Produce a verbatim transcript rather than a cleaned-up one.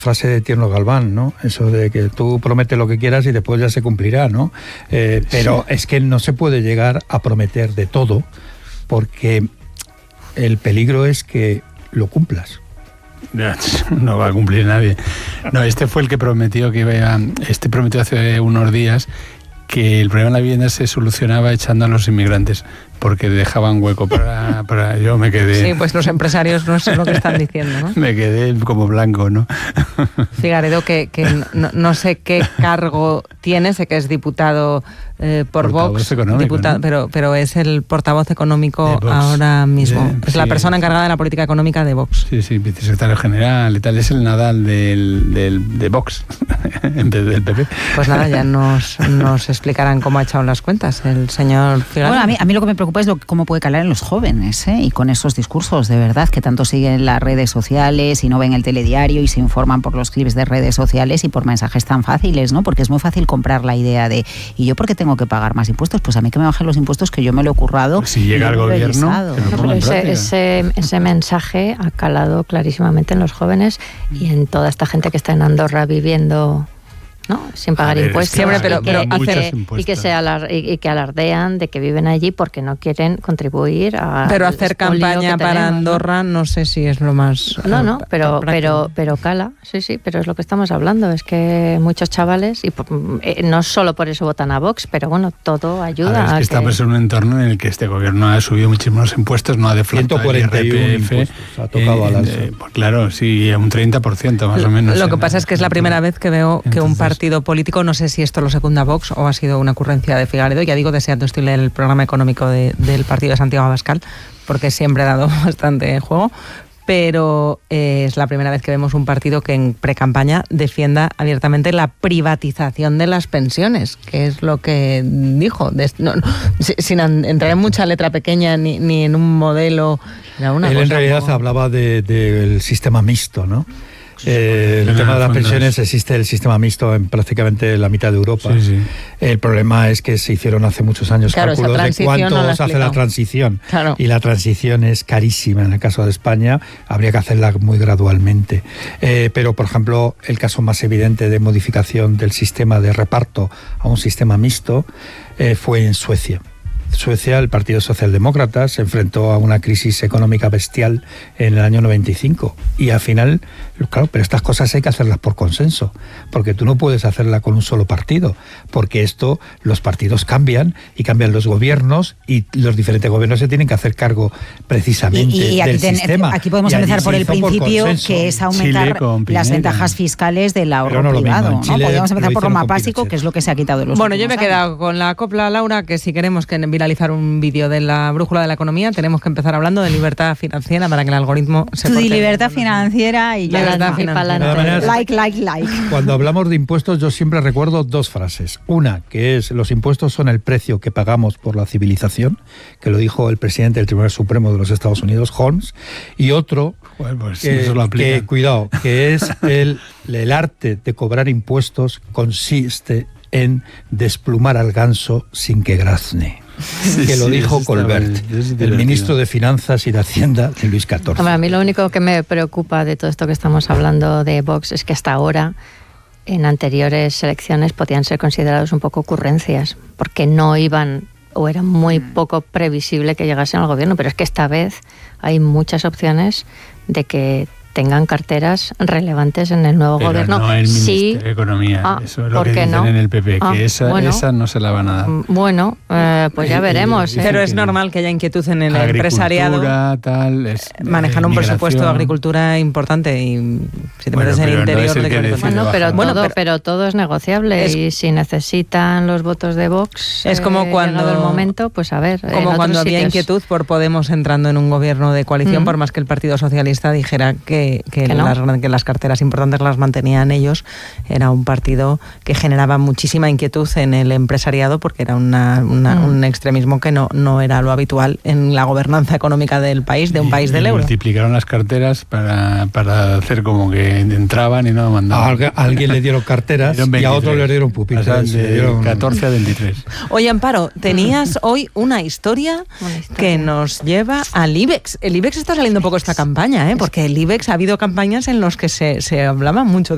frase de Tierno Galván, ¿no? Eso de que tú prometes lo que quieras y después ya se cumplirá, ¿no? Eh, pero sí. Es que no se puede llegar a prometer de todo, porque el peligro es que lo cumplas. No va a cumplir nadie. No, este fue el que prometió que iba a, este prometió hace unos días que el problema de la vivienda se solucionaba echando a los inmigrantes, porque dejaban hueco para... para yo me quedé... Sí, pues los empresarios no sé lo que están diciendo, ¿no? Me quedé como blanco, ¿no? Figaredo, que, que no, no sé qué cargo tiene, sé que es diputado eh, por portavoz Vox, económico, diputado, ¿no? pero, pero es el portavoz económico ahora mismo. De, es sí, la persona encargada de la política económica de Vox. Sí, sí, vicesecretario general y tal. Es el Nadal del, del, de Vox, en vez del P P. Pues nada, ya nos, nos explicarán cómo ha echado las cuentas el señor Figaredo. Bueno, a mí, a mí lo que me preocupa es lo, cómo puede calar en los jóvenes, ¿eh? Y con esos discursos, de verdad, que tanto siguen las redes sociales y no ven el telediario y se informan por los clips de redes sociales y por mensajes tan fáciles, ¿no? Porque es muy fácil comprar la idea de, ¿y yo por qué tengo que pagar más impuestos? Pues a mí que me bajen los impuestos, que yo me lo he currado. Pues si llega el gobierno, que lo ponga en ese, ese, ese mensaje ha calado clarísimamente en los jóvenes y en toda esta gente que está en Andorra viviendo... ¿no? Sin pagar ver, impuestos, siempre, pero, y, que, pero y, que, impuestos. y, que se alar, y, y que alardean de que viven allí porque no quieren contribuir a... Pero hacer campaña para tenemos, Andorra ¿no? no sé si es lo más... No, no, pero, pero, pero cala, sí, sí, pero es lo que estamos hablando, es que muchos chavales, y eh, no solo por eso votan a Vox, pero bueno, todo ayuda a, ver, es que a estamos que... en un entorno en el que este gobierno ha subido muchísimos impuestos, no ha deflactado el I R P F, ha tocado eh, al eh, pues claro, sí, un treinta por ciento más o menos. Lo que pasa es que es la primera vez que veo Entonces, que un partido político, no sé si esto lo secunda Vox o ha sido una ocurrencia de Figaredo, ya digo, deseando estoy el programa económico de, del partido de Santiago Abascal, porque siempre ha dado bastante juego, pero eh, es la primera vez que vemos un partido que en precampaña defienda abiertamente la privatización de las pensiones, que es lo que dijo, de, no, no, sin entrar en mucha letra pequeña ni, ni en un modelo. Una Él cosa en realidad como... hablaba de, de, del sistema mixto, ¿no? Eh, el tema de las pensiones, existe el sistema mixto en prácticamente la mitad de Europa. Sí, sí. El problema es que se hicieron hace muchos años claro, cálculos de cuánto no se hace la transición. Claro. Y la transición es carísima. En el caso de España habría que hacerla muy gradualmente. Eh, pero, por ejemplo, el caso más evidente de modificación del sistema de reparto a un sistema mixto eh, fue en Suecia. Suecia, el Partido Socialdemócrata, se enfrentó a una crisis económica bestial en el año noventa y cinco. Y al final, claro, pero estas cosas hay que hacerlas por consenso, porque tú no puedes hacerla con un solo partido, porque esto, los partidos cambian y cambian los gobiernos y los diferentes gobiernos se tienen que hacer cargo precisamente y, y aquí del ten, sistema. Aquí podemos y empezar por el principio, por que es aumentar las ventajas fiscales del ahorro no privado. ¿no? Chile, Podríamos empezar por lo más básico, que es lo que se ha quitado de los Bueno, yo me he años. quedado con la copla, Laura, que si queremos que viralizar un vídeo de la brújula de la economía, tenemos que empezar hablando de libertad financiera para que el algoritmo se Tú porte. di libertad financiera y ya libertad financiera. Like, like, like. Cuando hablamos de impuestos, yo siempre recuerdo dos frases. Una, que es, los impuestos son el precio que pagamos por la civilización, que lo dijo el presidente del Tribunal Supremo de los Estados Unidos, Holmes. Y otro, bueno, pues que, eso lo que, cuidado, que es el, el arte de cobrar impuestos consiste en desplumar al ganso sin que grazne. Sí, que lo sí, dijo Colbert, el ministro de Finanzas y de Hacienda de Luis catorce. Hombre, a mí lo único que me preocupa de todo esto que estamos hablando de Vox es que hasta ahora, en anteriores elecciones, podían ser considerados un poco ocurrencias, porque no iban o era muy poco previsible que llegasen al gobierno, pero es que esta vez hay muchas opciones de que tengan carteras relevantes en el nuevo pero gobierno. No el Ministerio sí. de Economía, ah, eso es lo que dicen no? en el P P, ah, que esa, bueno, esa no se la van a dar. Bueno, eh, pues ya veremos. Pero ¿eh? es normal que haya inquietud en el empresariado. Tal, es, manejan eh, un presupuesto de agricultura importante y si te bueno, metes en el interior... No es el de que bueno, pero, bueno todo, pero, pero todo es negociable es, y si necesitan los votos de Vox, es como eh, cuando llegado el momento, pues a ver. Como cuando había sitios. inquietud por Podemos entrando en un gobierno de coalición, mm. por más que el Partido Socialista dijera que, que, ¿Que, no? las, que las carteras importantes las mantenían ellos. Era un partido que generaba muchísima inquietud en el empresariado porque era una, una, mm. un extremismo que no, no era lo habitual en la gobernanza económica del país, de un y, país del y euro. Multiplicaron las carteras para, para hacer como que entraban y no mandaban. A, a alguien le dieron carteras y a otro le dieron pupilas. O sea, de dieron... catorce a veintitrés. Oye, Amparo, tenías hoy una historia, una historia que nos lleva al IBEX. El IBEX está saliendo un poco esta campaña, ¿eh? Porque el IBEX ha habido campañas en las que se, se hablaba mucho de